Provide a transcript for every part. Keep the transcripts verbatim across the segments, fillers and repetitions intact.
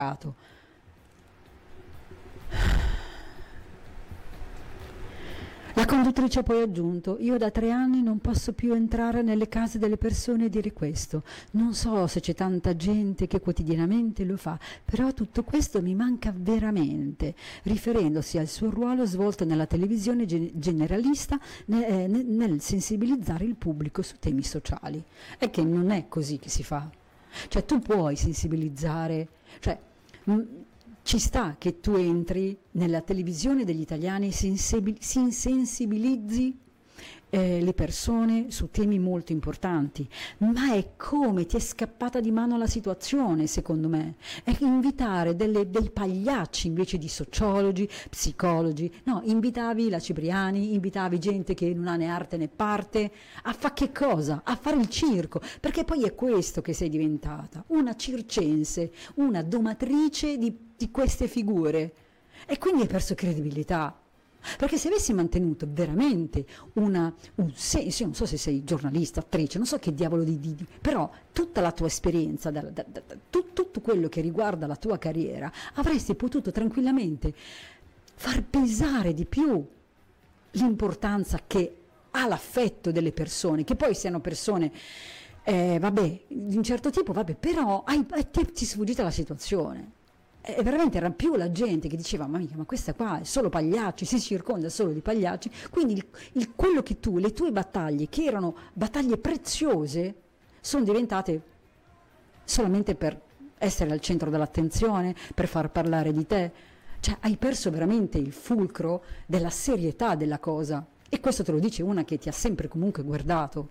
La conduttrice ha poi aggiunto: io da tre anni non posso più entrare nelle case delle persone e dire questo. Non so se c'è tanta gente che quotidianamente lo fa, però tutto questo mi manca veramente, riferendosi al suo ruolo svolto nella televisione gen- generalista ne- eh, ne- nel sensibilizzare il pubblico su temi sociali. È che non è così che si fa. Cioè tu puoi sensibilizzare, cioè mh, ci sta che tu entri nella televisione degli italiani, sensibil- si insensibilizzi eh, le persone su temi molto importanti, ma è come ti è scappata di mano la situazione, secondo me. È invitare delle, dei pagliacci invece di sociologi, psicologi. No, invitavi la Cipriani, invitavi gente che non ha né arte né parte, a fare che cosa? A fare il circo, perché poi è questo che sei diventata, una circense, una domatrice di, di queste figure, e quindi hai perso credibilità. Perché se avessi mantenuto veramente una, un senso, io non so se sei giornalista, attrice, non so che diavolo di, di, di però tutta la tua esperienza, da, da, da, tu, tutto quello che riguarda la tua carriera, avresti potuto tranquillamente far pesare di più l'importanza che ha l'affetto delle persone, che poi siano persone, eh, vabbè, di un certo tipo, vabbè, però hai, hai, ti è sfuggita la situazione. E veramente era più la gente che diceva: ma mica, ma questa qua è solo pagliacci, si circonda solo di pagliacci. Quindi il, il, quello che tu, le tue battaglie, che erano battaglie preziose, sono diventate solamente per essere al centro dell'attenzione, per far parlare di te. Cioè hai perso veramente il fulcro della serietà della cosa, e questo te lo dice una che ti ha sempre comunque guardato.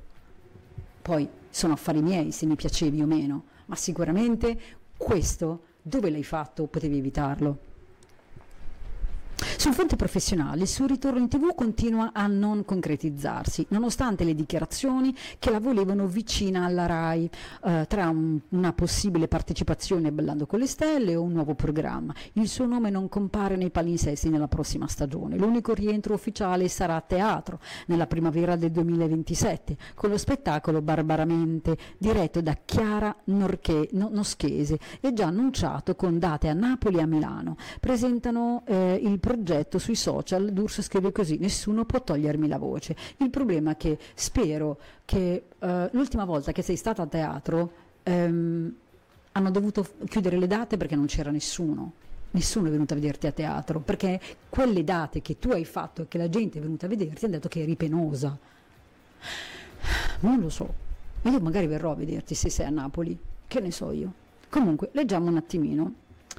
Poi sono affari miei se mi piacevi o meno, ma sicuramente questo, dove l'hai fatto, potevi evitarlo. Sul fronte professionale il suo ritorno in tv continua a non concretizzarsi, nonostante le dichiarazioni che la volevano vicina alla RAI, eh, tra un, una possibile partecipazione a Ballando con le Stelle o un nuovo programma. Il suo nome non compare nei palinsesti nella prossima stagione. L'unico rientro ufficiale sarà a teatro nella primavera del duemilaventisette, con lo spettacolo Barbaramente, diretto da Chiara Norche, no, Noschese, e già annunciato con date a Napoli e a Milano. Presentano eh, il progetto sui social. D'Urso scrive così: nessuno può togliermi la voce. Il problema è che spero che eh, l'ultima volta che sei stata a teatro ehm, hanno dovuto chiudere le date perché non c'era nessuno. Nessuno è venuto a vederti a teatro, perché quelle date che tu hai fatto e che la gente è venuta a vederti hanno detto che eri penosa. Non lo so, io magari verrò a vederti se sei a Napoli, che ne so io. Comunque leggiamo un attimino.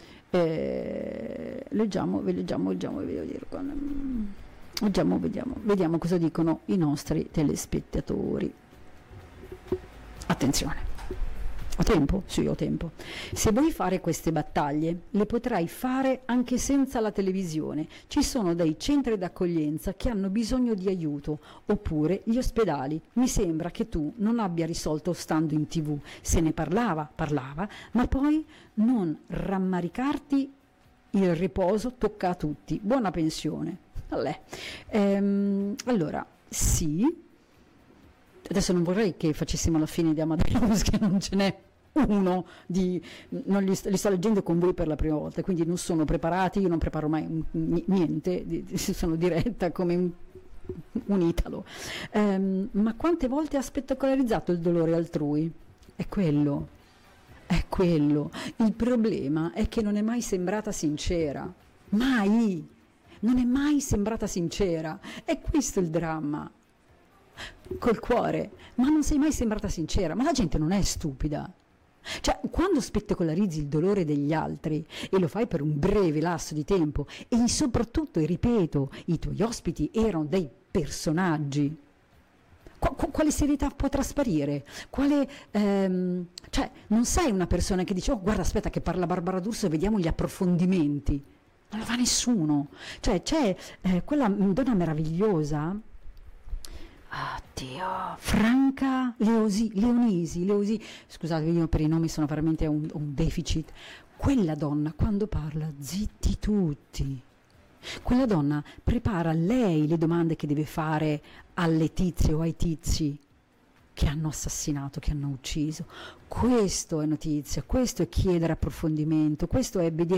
Eh, leggiamo, leggiamo, leggiamo, leggiamo, vediamo, vediamo cosa dicono i nostri telespettatori. Attenzione, ho tempo? Sì, ho tempo. Se vuoi fare queste battaglie, le potrai fare anche senza la televisione. Ci sono dei centri d'accoglienza che hanno bisogno di aiuto, oppure gli ospedali. Mi sembra che tu non abbia risolto stando in tv. Se ne parlava, parlava, ma poi non rammaricarti, il riposo tocca a tutti. Buona pensione. Ehm, allora, sì. Adesso non vorrei che facessimo la fine di Amadeus, che non ce n'è uno di, non li, li sto leggendo con voi per la prima volta, quindi non sono preparati, io non preparo mai un, niente, sono diretta come un, un italo. Um, ma quante volte ha spettacolarizzato il dolore altrui? È quello, è quello. Il problema è che non è mai sembrata sincera, mai, non è mai sembrata sincera, è questo il dramma. Col cuore, ma non sei mai sembrata sincera, ma la gente non è stupida. Cioè, quando spettacolarizzi il dolore degli altri e lo fai per un breve lasso di tempo, e soprattutto, e ripeto, i tuoi ospiti erano dei personaggi, Qu- quale serietà può trasparire? Quale, ehm, cioè, non sei una persona che dice: oh, guarda, aspetta che parla Barbara D'Urso e vediamo gli approfondimenti. Non lo fa nessuno. Cioè, c'è eh, quella donna meravigliosa, Oddio, Franca Leosi, Leonisi, Leosi, scusate, io per i nomi sono veramente un, un deficit. Quella donna, quando parla, zitti tutti. Quella donna prepara lei le domande che deve fare alle tizie o ai tizi che hanno assassinato, che hanno ucciso. Questo è notizia, questo è chiedere approfondimento, questo è B D